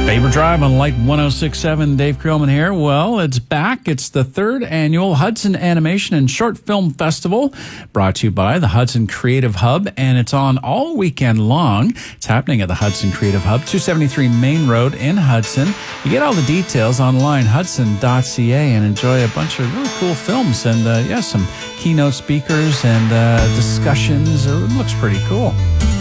Faber Drive on Light 106.7. Dave Creelman here. Well, it's back. It's the third annual Hudson Animation and Short Film Festival, brought to you by the Hudson Creative Hub, and it's on all weekend long. It's happening at the Hudson Creative Hub, 273 Main Road in Hudson. You get all the details online, hudson.ca, and enjoy a bunch of really cool films and, some keynote speakers and discussions. It looks pretty cool.